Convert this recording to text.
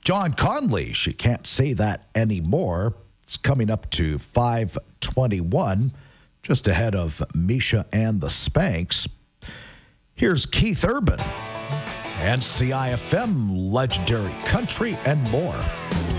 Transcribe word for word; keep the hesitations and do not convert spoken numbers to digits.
John Conley, she can't say that anymore. It's coming up to five twenty-one, just ahead of Misha and the Spanks. Here's Keith Urban and C I F M, Legendary Country, and more.